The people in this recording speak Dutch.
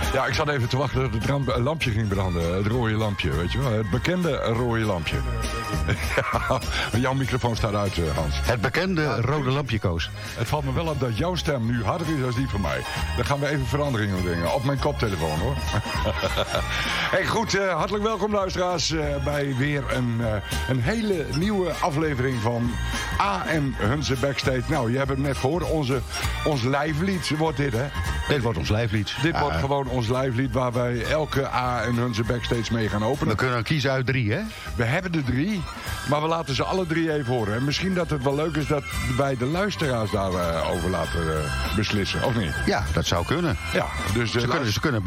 Ja, ik zat even te wachten dat het lampje ging branden. Het rode lampje, weet je wel. Het bekende rode lampje. Ja, jouw microfoon staat uit, Hans. Het bekende rode lampje, Koos. Het valt me wel op dat jouw stem nu harder is dan die van mij. Dan gaan we even veranderingen brengen. Op mijn koptelefoon, hoor. Hey, goed, hartelijk welkom, luisteraars. Bij weer een hele nieuwe aflevering van A en Hunze Backstage. Nou, je hebt het net gehoord. Ons lijflied wordt dit, hè? Dit wordt ons lijflied. Dit wordt gewoon ons lijflied waar wij elke A en Hunze Backstage mee gaan openen. We kunnen kiezen uit 3, hè? We hebben er 3, maar we laten ze alle 3 even horen. En misschien dat het wel leuk is dat wij de luisteraars daarover laten beslissen, of niet? Ja, dat zou kunnen. Ja, dus ze kunnen